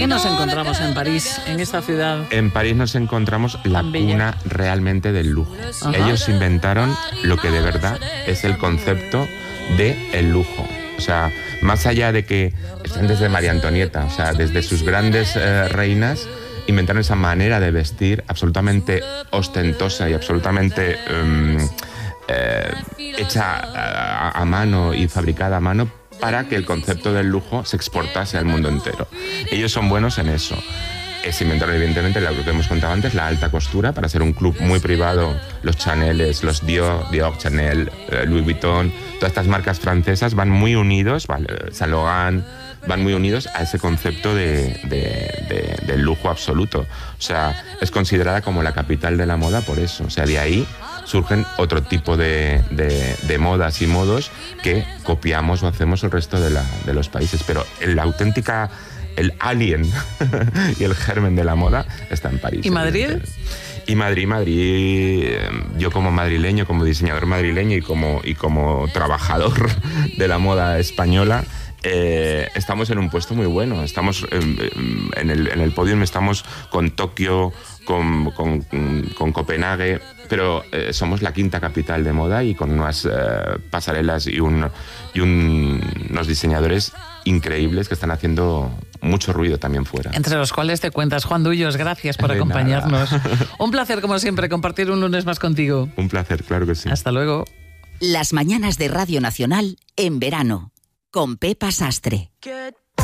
nos encontramos en París, en esta ciudad? En París nos encontramos la cuna realmente del lujo. Ajá. Ellos inventaron lo que de verdad es el concepto de el lujo. O sea, más allá de que están desde María Antonieta, o sea, desde sus grandes reinas, inventaron esa manera de vestir absolutamente ostentosa y absolutamente hecha a mano y fabricada a mano para que el concepto del lujo se exportase al mundo entero. Ellos son buenos en eso. Se inventaron evidentemente lo que hemos contado antes, la alta costura, para ser un club muy privado. Los Chaneles, los Dior, Chanel, Louis Vuitton, todas estas marcas francesas van muy unidos, Saint Laurent, van muy unidos a ese concepto del lujo absoluto. O sea, es considerada como la capital de la moda por eso. O sea, de ahí surgen otro tipo de modas y modos que copiamos o hacemos el resto de los países. Pero el alien y el germen de la moda está en París. ¿Y Madrid? Y Madrid, yo como madrileño, como diseñador madrileño y como trabajador de la moda española, estamos en un puesto muy bueno. Estamos en el podium, estamos con Tokio, con Copenhague, pero somos la quinta capital de moda y con unas pasarelas y unos diseñadores increíbles que están haciendo mucho ruido también fuera. Entre los cuales te cuentas. Juan Dullos, gracias por acompañarnos. Un placer, como siempre, compartir un lunes más contigo. Un placer, claro que sí. Hasta luego. Las mañanas de Radio Nacional en verano, con Pepa Sastre.